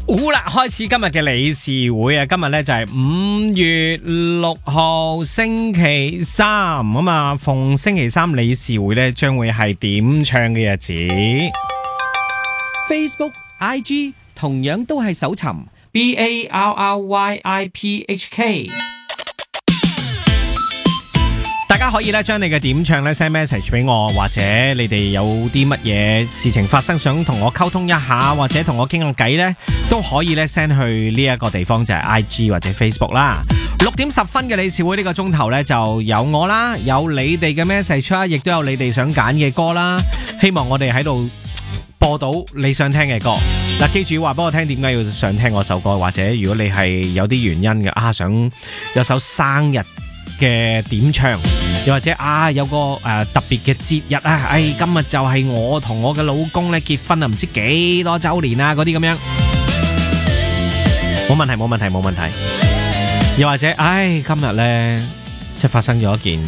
好啦，開始今日嘅理事會啊！今日呢就係5月6號星期三咁啊，逢星期三理事會呢將會係點唱嘅日子。 Facebook、IG 同樣都係搜尋 BARRYIPHK。 大家可以咧將你嘅點唱咧 send message 俾我，或者你哋有啲乜嘢事情發生，想同我溝通一下，或者同我傾下偈呢，都可以咧 send 去呢一個地方，就係 IG 或者 Facebook 啦。6:10嘅理事會呢個鐘頭呢，就有我啦，有你哋嘅 message 啦，亦都有你哋想揀嘅歌啦。希望我哋喺度播到你想聽嘅歌。嗱，記住話俾我聽點解要想聽我首歌，或者如果你係有啲原因嘅想有首生日嘅點唱，又或者有個特別嘅節日啊，今日就係我同我嘅老公咧結婚啊，唔知幾多周年啊，嗰啲咁樣，冇問題冇問題冇問題。又或者今日呢，即係發生咗一件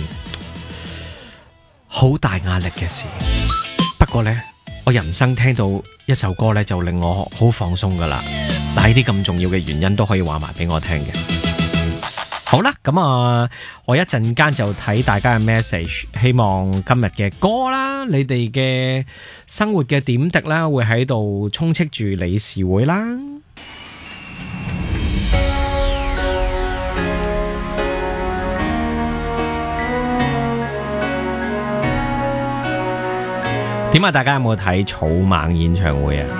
好大壓力嘅事，不過呢，我人生聽到一首歌呢，就令我好放鬆噶啦。嗱，呢啲咁重要嘅原因都可以話埋俾我聽嘅。好啦，咁我一陣間就睇大家嘅 message， 希望今日嘅歌啦，你哋嘅生活嘅點滴啦，會喺度充斥住理事會啦。點啊？大家有冇睇草蜢演唱會啊？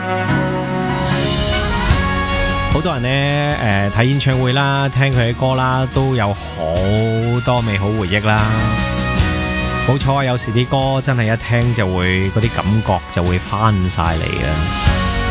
好多人呢，睇演唱會啦，聽佢嘅歌啦，都有好多美好回憶啦。冇錯啊，有時啲歌真係一聽就會嗰啲感覺就會翻晒嚟嘅。